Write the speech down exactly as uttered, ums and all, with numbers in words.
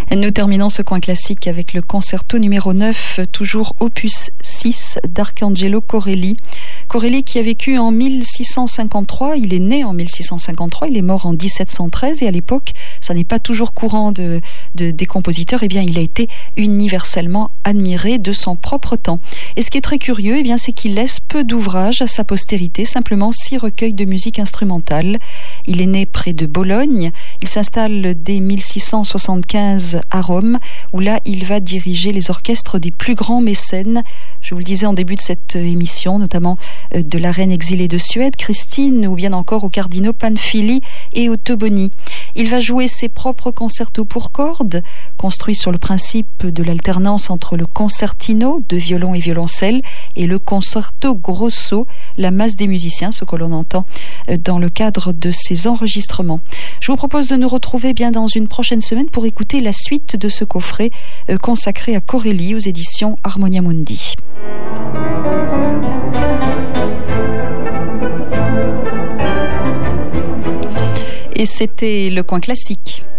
Nous terminons ce coin classique avec le concerto numéro neuf, toujours opus six d'Arcangelo Corelli. Corelli qui a vécu en mille six cent cinquante-trois, il est né en mille six cent cinquante-trois, il est mort en dix-sept cent treize et à l'époque, ça n'est pas toujours courant de, de, des compositeurs, eh bien il a été universellement admiré de son propre temps. Et ce qui est très curieux, eh bien, c'est qu'il laisse peu d'ouvrages à sa postérité, simplement six recueils de musique instrumentale. Il est né près de Bologne, il s'installe dès mille six cent soixante-quinze à Rome, où là il va diriger les orchestres des plus grands mécènes. Je vous le disais en début de cette émission, notamment de la reine exilée de Suède, Christine, ou bien encore aux cardinaux Panfili et Ottoboni. Il va jouer ses propres concertos pour cordes, construits sur le principe de l'alternance entre le concertino de violon et violoncelle et le concerto grosso, la masse des musiciens, ce que l'on entend dans le cadre de ces enregistrements. Je vous propose de nous retrouver bien dans une prochaine semaine pour écouter la suite de ce coffret consacré à Corelli aux éditions Harmonia Mundi. Et c'était le coin classique.